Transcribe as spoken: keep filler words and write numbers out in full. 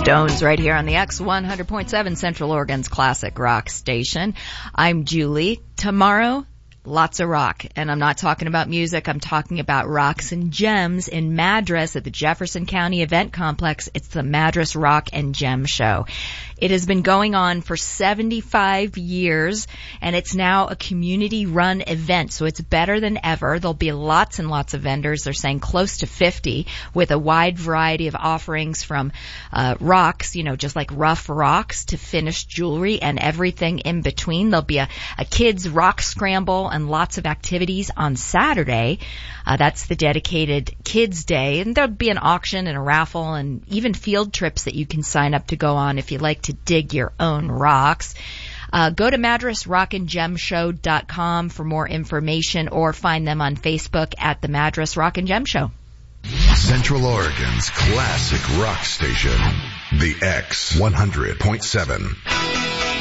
Stones right here on the X one hundred point seven Central Oregon's classic rock station. I'm Julie. Tomorrow, lots of rock. And I'm not talking about music. I'm talking about rocks and gems in Madras at the Jefferson County Event Complex. It's the Madras Rock and Gem Show. It has been going on for seventy-five years, and it's now a community-run event, so it's better than ever. There'll be lots and lots of vendors. They're saying close to fifty, with a wide variety of offerings from uh, rocks, you know, just like rough rocks, to finished jewelry and everything in between. There'll be a, a kids' rock scramble and lots of activities on Saturday. Uh, that's the dedicated Kids Day, and there'll be an auction and a raffle and even field trips that you can sign up to go on if you like to dig your own rocks. Uh, go to madras rock and gem show dot com for more information, or find them on Facebook at the Madras Rock and Gem Show. Central Oregon's classic rock station, the X one hundred point seven.